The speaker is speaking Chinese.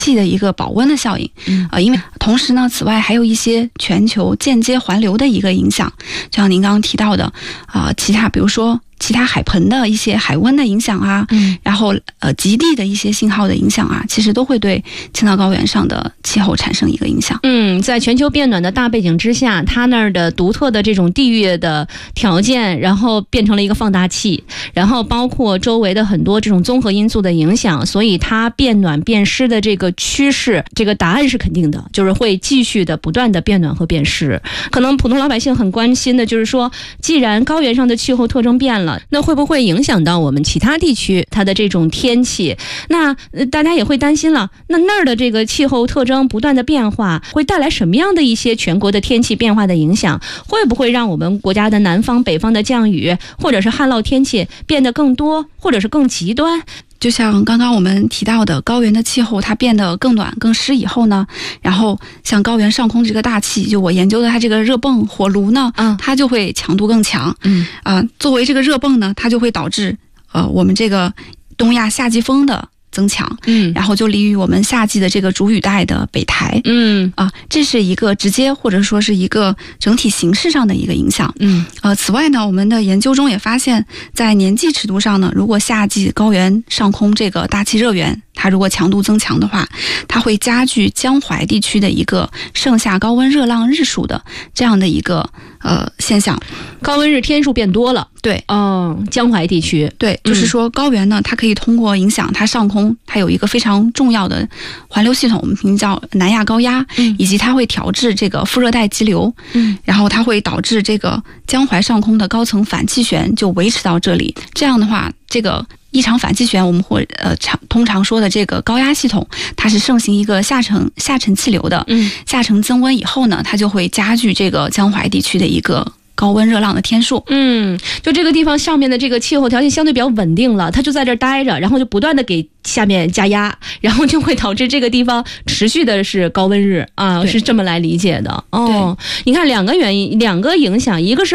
气的一个保温的效应。因为同时呢，此外还有一些全球间接环流的一个影响，就像您刚刚提到的其他比如说其他海盆的一些海温的影响啊，然后极地的一些信号的影响啊，其实都会对青藏高原上的气候产生一个影响。 在全球变暖的大背景之下，它那儿的独特的这种地域的条件，然后变成了一个放大器，然后包括周围的很多这种综合因素的影响，所以它变暖变湿的这个趋势，这个答案是肯定的，就是会继续的不断的变暖和变湿。可能普通老百姓很关心的就是说，既然高原上的气候特征变了，那会不会影响到我们其他地区它的这种天气？那大家也会担心了，那儿的这个气候特征不断的变化，会带来什么样的一些全国的天气变化的影响？会不会让我们国家的南方、北方的降雨或者是旱涝天气变得更多，或者是更极端？ 就像刚刚我们提到的，高原的气候它变得更暖更湿以后呢，然后像高原上空这个大气，就我研究的它这个热泵火炉呢，它就会强度更强。作为这个热泵呢，它就会导致我们这个东亚夏季风的增强，然后就利于我们夏季的这个主雨带的北抬，这是一个直接或者说是一个整体形式上的一个影响。此外呢，我们的研究中也发现，在年纪尺度上呢，如果夏季高原上空这个大气热源它如果强度增强的话，它会加剧江淮地区的一个盛夏高温热浪日数的这样的一个现象。 高温日天数变多了， 对， 江淮地区， 对，就是说高原呢，它可以通过影响它上空，它有一个非常重要的环流系统，我们名叫南亚高压，以及它会调制这个副热带急流，然后它会导致这个江淮上空的高层反气旋就维持到这里。这样的话，这个异常反气旋，我们会通常说的这个高压系统，它是盛行一个下沉气流的，下沉增温以后呢，它就会加剧这个江淮地区的一个高温热浪的天数。 就这个地方上面的这个气候条件相对比较稳定了，它就在这儿待着，然后就不断的给下面加压，然后就会导致这个地方持续的是高温日啊，是这么来理解的。你看两个原因，两个影响，一个是